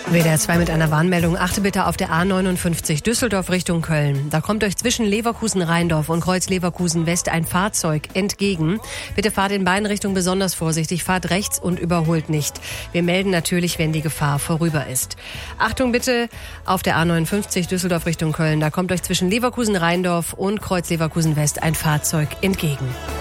WDR 2 mit einer Warnmeldung. Achte bitte auf der A59 Düsseldorf Richtung Köln. Da kommt euch zwischen Leverkusen-Rheindorf und Kreuz-Leverkusen-West ein Fahrzeug entgegen. Bitte fahrt in beiden Richtungen besonders vorsichtig. Fahrt rechts und überholt nicht. Wir melden natürlich, wenn die Gefahr vorüber ist. Achtung bitte auf der A59 Düsseldorf Richtung Köln. Da kommt euch zwischen Leverkusen-Rheindorf und Kreuz-Leverkusen-West ein Fahrzeug entgegen.